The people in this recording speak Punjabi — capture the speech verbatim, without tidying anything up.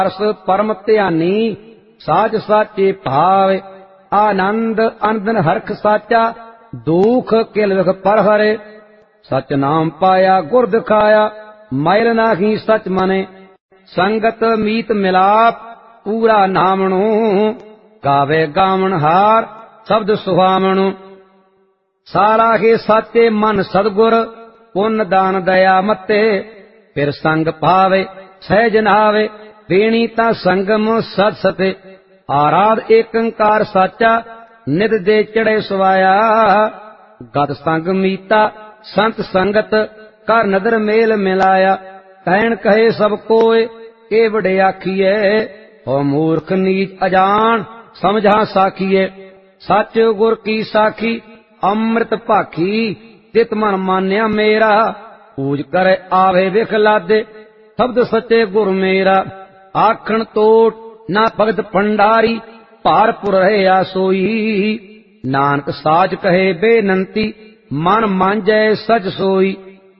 ਅਰਸ ਪਰਮ ਧਿਆਨੀ ਸਾਚ ਸਾਚੇ ਭਾਵੇ। ਆਨੰਦ ਅਨੰਦਨ ਹਰਖ ਸਾਚਾ ਦੁਖ ਕਿਲ ਵਿਖ ਪਰ ਹਰੇ। ਸਚ ਨਾਮ ਪਾਇਆ ਗੁਰ ਦਿਖਾਇਆ ਮੈਲ ਨਾਹੀ ਸਚ ਮਨੇ। ਸੰਗਤ ਮੀਤ ਮਿਲਾਪ ਪੂਰਾ ਨਾਮਣੋ ਗਾਵੇ ਗਾਵਣ ਹਾਰ ਸ਼ਬਦ ਸੁਹਾਵਣੋ। ਸਾਰਾ ਹੀ ਸਾਚੇ ਮਨ ਸਤਿਗੁਰ ਪੁੰਨ ਦਾਨ ਦਇਆ ਮੱਤੇ। ਫਿਰ ਸੰਗ ਭਾਵੇ ਸਹਿਜ ਨਾਵੇ ਦੇਣੀ ਤਾਂ ਸੰਗਮ ਸਤ ਸਤੇ। ਆਰਾਧ ਏਕੰਕਾਰ ਸਾਚਾ ਨਿਤ ਦੇ ਚੜੇ ਸਵਾਇਆ। ਗਤ ਸੰਗ ਮੀਤਾ ਸੰਤ ਸੰਗਤ ਕਰ ਨਦਰ ਮੇਲ ਮਿਲਾਇਆ। ਕਹਿਣ ਕਹੇ ਸਭ ਕੋਏ ਇਹ ਵਡੇ ਆਖੀਏ। ਹੋ ਮੂਰਖ ਨੀਚ ਅਜਾਣ ਸਮਝਾ ਸਾਖੀਏ। ਸੱਚ ਗੁਰ ਕੀ ਸਾਖੀ ਅੰਮ੍ਰਿਤ ਭਾਖੀ ਤਿਤ ਮਨ ਮਾਨਿਆ ਮੇਰਾ। ਪੂਜ ਕਰੇ ਆਵੇ ਵਿਖ ਲਾਦੇ ਸ਼ਬਦ ਸੱਚੇ ਗੁਰ ਮੇਰਾ। ਆਖਣ ਤੋਟ ਨਾ ਭਗਤ ਭੰਡਾਰੀ ਭਾਰਪੁਰ ਰਹਿਆ ਸੋਈ। ਨਾਨਕ ਸਾਚ ਕਹੇ ਬੇਨੰਤੀ ਮਨ ਮਾਂਜੈ ਸਚ ਸੋਈ।